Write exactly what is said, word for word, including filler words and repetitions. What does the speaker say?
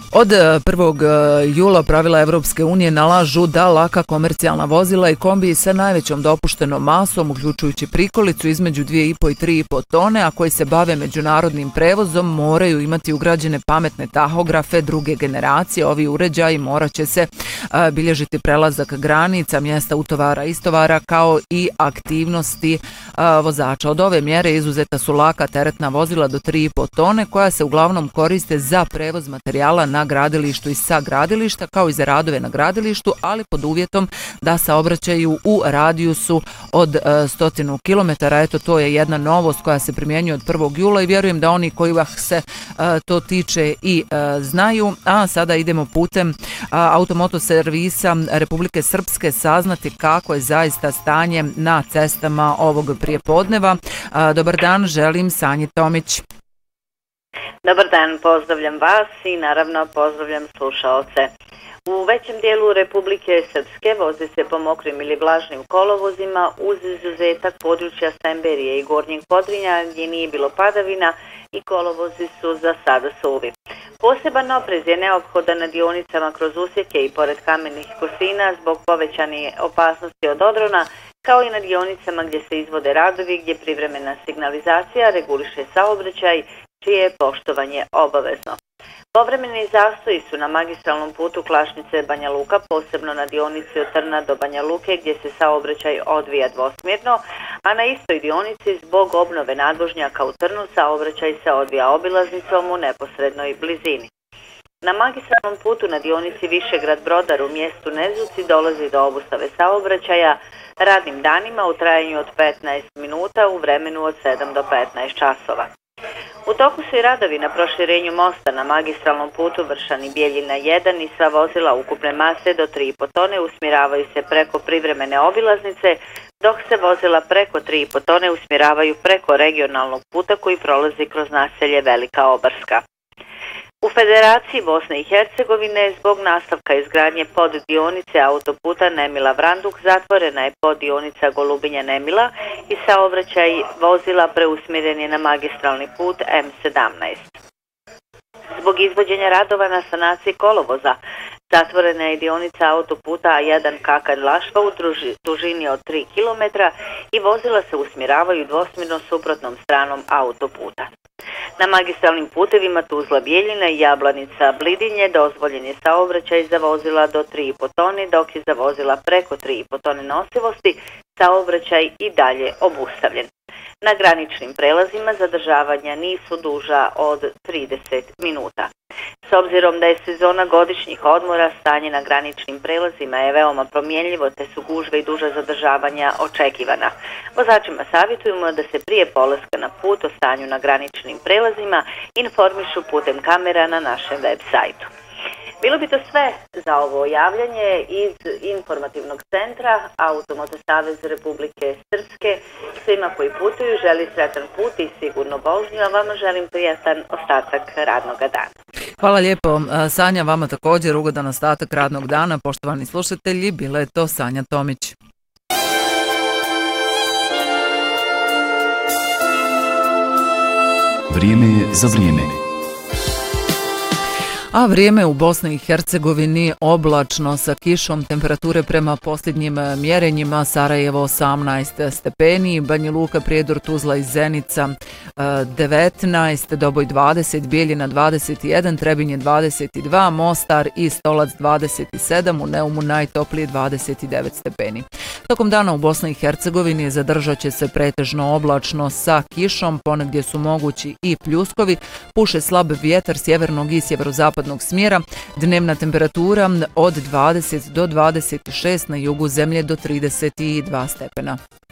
Od prvog jula pravila Evropske unije nalažu da laka komercijalna vozila i kombiji sa najvećom dopuštenom masom, uključujući prikolicu između dvije i po i tri i po tone, a koji se bave međunarodnim prevozom, moraju imati ugrađene pametne tahografe druge generacije. Ovi uređaji morat će se bilježiti prelazak granica, mjesta utovara i istovara, kao i aktivnosti vozača. Od ove mjere izuzeta su laka teretna vozila do tri i po tone, koja se uglavnom koriste za prevoz materijala na gradilištu i sa gradilišta, kao i za radove na gradilištu, ali pod uvjetom da saobraćaju u radijusu od stotinu kilometara. Eto, to je jedna novost koja se primjenjuje od prvog jula i vjerujem da oni koji se to tiče i znaju. A sada idemo putem automoto servisa Republike Srpske saznati kako je zaista stanje na cestama ovog prijepodneva. Dobar dan, želim Sanji Tomić. Dobar dan, pozdravljam vas i naravno pozdravljam slušaoce. U većem dijelu Republike Srpske vozi se po mokrim ili vlažnim kolovozima uz izuzetak područja Semberije i Gornjeg Podrinja gdje nije bilo padavina i kolovozi su za sada suvi. Poseban oprez je neophodan na dionicama kroz usjeke i pored kamenih kosina zbog povećane opasnosti od odrona, kao i na dionicama gdje se izvode radovi gdje privremena signalizacija reguliše saobraćaj, čije je poštovanje obavezno. Povremeni zastoji su na magistralnom putu Klašnice Banja Luka, posebno na dionici od Trna do Banja Luke gdje se saobraćaj odvija dvosmjerno, a na istoj dionici zbog obnove nadvožnjaka u Trnu saobraćaj se odvija obilaznicom u neposrednoj blizini. Na magistralnom putu na dionici Višegrad-Brodar u mjestu Nezuci dolazi do obustave saobraćaja radnim danima u trajanju od petnaest minuta u vremenu od sedam do petnaest časova. U toku su i radovi na proširenju mosta na magistralnom putu Vršani Bijeljina jedan i sva vozila ukupne mase do tri i po tone usmjeravaju se preko privremene obilaznice, dok se vozila preko tri i po tone usmjeravaju preko regionalnog puta koji prolazi kroz naselje Velika Obarska. U Federaciji Bosne i Hercegovine zbog nastavka izgradnje poddionice autoputa Nemila-Vranduk zatvorena je poddionica Golubinja-Nemila i saobraćaj vozila preusmjeren je na magistralni put M sedamnaest. Zbog izvođenja radova na sanaciji kolovoza zatvorena je dionica autoputa A jedan Kakad-Lašva u dužini od tri kilometra i vozila se usmjeravaju dvosmjerno suprotnom stranom autoputa. Na magistralnim putevima Tuzla Bijeljina i Jablanica Blidinje dozvoljen je saobraćaj za vozila do tri i po tone, dok je za vozila preko tri i po tone nosivosti saobraćaj i dalje obustavljen. Na graničnim prelazima zadržavanja nisu duža od trideset minuta. S obzirom da je sezona godišnjih odmora, stanje na graničnim prelazima je veoma promjenljivo, te su gužve i duža zadržavanja očekivana. Vozačima savjetujemo da se prije polaska na put o stanju na graničnim prelazima informišu putem kamera na našem web sajtu. Bilo bi to sve za ovo javljanje iz informativnog centra Automoto Savez Republike Srpske. Svima koji putuju želi sretan put i sigurno vožnju, a vama želim prijatan ostatak radnog dana. Hvala lijepo, Sanja, vama također ugodan ostatak radnog dana. Poštovani slušatelji, bila je to Sanja Tomić. Vrijeme je za vrijeme. A vrijeme u Bosni i Hercegovini oblačno sa kišom, temperature prema posljednjim mjerenjima: Sarajevo osamnaest stepeni, Banja Luka, Prijedor, Tuzla i Zenica devetnaest, Doboj dvadeset, Bijeljina dvadeset jedan, Trebinje dvadeset dva, Mostar i Stolac dvadeset sedam, u Neumu najtoplije dvadeset devet stepeni. Tokom dana u Bosni i Hercegovini zadržat će se pretežno oblačno sa kišom, ponegdje su mogući i pljuskovi, puše slab vjetar sjevernog i sjeverozapadnog smjera, dnevna temperatura od dvadeset do dvadeset šest, na jugu zemlje do trideset dva stepena.